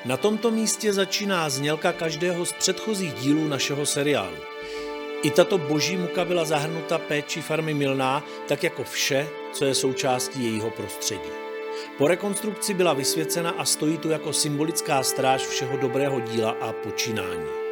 Na tomto místě začíná znělka každého z předchozích dílů našeho seriálu. I tato boží muka byla zahrnuta péčí farmy Milná, tak jako vše, co je součástí jejího prostředí. Po rekonstrukci byla vysvěcena a stojí tu jako symbolická stráž všeho dobrého díla a počínání.